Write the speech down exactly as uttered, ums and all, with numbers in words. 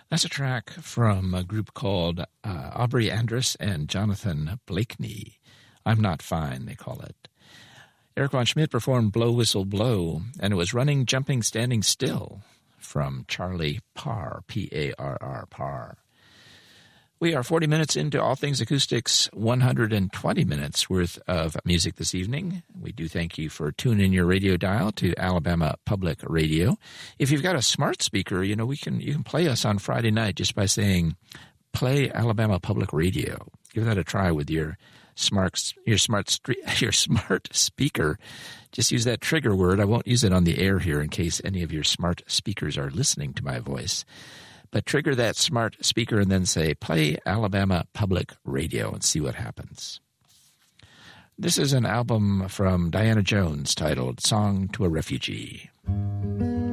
That's a track from a group called uh, Aubrey Andrus and Jonathan Blakeney. I'm Not Fine, they call it. Eric von Schmidt performed Blow, Whistle, Blow, and it was Running, Jumping, Standing Still from Charlie Parr, P A R R, Parr. We are forty minutes into All Things Acoustics, one hundred twenty minutes worth of music this evening. We do thank you for tuning your radio dial to Alabama Public Radio. If you've got a smart speaker, you know, we can you can play us on Friday night just by saying, play Alabama Public Radio. Give that a try with your smart your smart your smart speaker. Just use that trigger word. I won't use it on the air here in case any of your smart speakers are listening to my voice. But trigger that smart speaker and then say, play Alabama Public Radio, and see what happens. This is an album from Diana Jones titled Song to a Refugee.